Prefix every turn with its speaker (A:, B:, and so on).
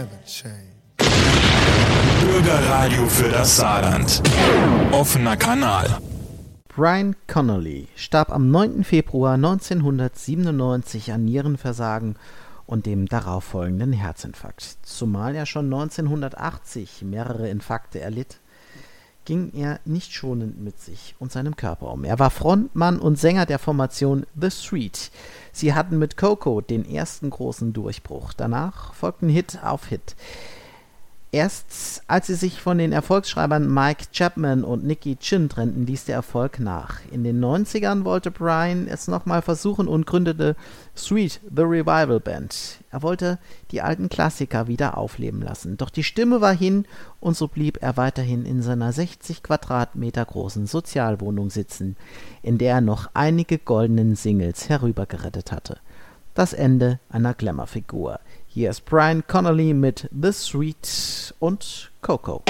A: Bürgerradio für das Saarland. Offener Kanal.
B: Brian Connolly starb am 9. Februar 1997 an Nierenversagen und dem darauffolgenden Herzinfarkt. Zumal er schon 1980 mehrere Infarkte erlitt, ging er nicht schonend mit sich und seinem Körper um. Er war Frontmann und Sänger der Formation The Street. Sie hatten mit Coco den ersten großen Durchbruch. Danach folgten Hit auf Hit. Erst als sie sich von den Erfolgsschreibern Mike Chapman und Nicky Chinn trennten, ließ der Erfolg nach. In den 90ern wollte Brian es nochmal versuchen und gründete Street, The Revival Band. Er wollte die alten Klassiker wieder aufleben lassen. Doch die Stimme war hin und so blieb er weiterhin in seiner 60 Quadratmeter großen Sozialwohnung sitzen, in der er noch einige goldenen Singles herübergerettet hatte. Das Ende einer Glamour-Figur. Hier ist Brian Connolly mit The Street und Coco.